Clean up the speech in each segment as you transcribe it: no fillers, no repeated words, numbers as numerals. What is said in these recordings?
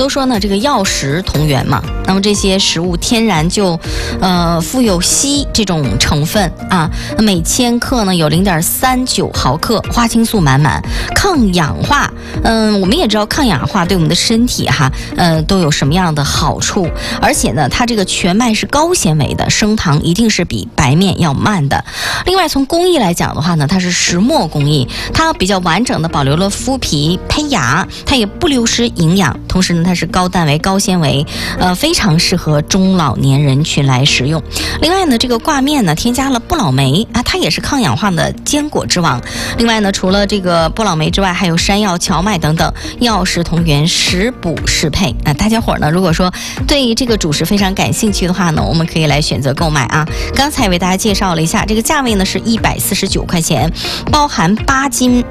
都说呢，这个药食同源嘛，那么这些食物天然就富有硒这种成分啊，每千克呢有0.39毫克，花青素满满，抗氧化。我们也知道抗氧化对我们的身体都有什么样的好处，而且呢，它这个全麦是高纤维的，升糖一定是比白面要慢的。另外，从工艺来讲的话呢，它是石墨工艺，它比较完整的保留了麸皮胚芽，它也不流失营养，同时呢，它是高氮维、高纤维，非常适合中老年人群来食用。另外呢，这个挂面呢，添加了不老梅啊，它也是抗氧化的坚果之王。另外呢，除了这个不老梅之外，还有山药、荞麦等等，药食同源，食补适配。那大家伙呢，如果说对这个主食非常感兴趣的话呢，我们可以来选择购买啊。刚才为大家介绍了一下，这个价位呢是149块钱，包含8斤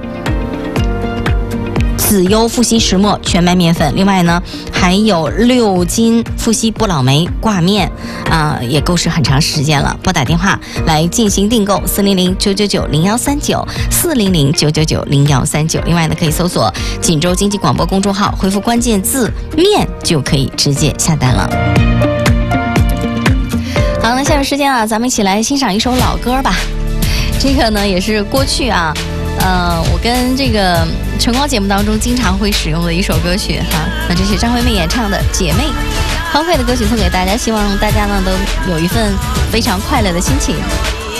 紫优富硒石墨全麦面粉，另外呢还有6斤富硒不老梅挂面也购置很长时间了。拨打电话来进行订购400-999-0139，400-999-0139。另外呢，可以搜索锦州经济广播公众号，回复关键字面就可以直接下单了。好，那下面时间咱们一起来欣赏一首老歌吧。这个呢也是过去我跟这个晨光节目当中经常会使用的一首歌曲那这是张惠妹演唱的《姐妹》，欢快的歌曲送给大家，希望大家呢都有一份非常快乐的心情。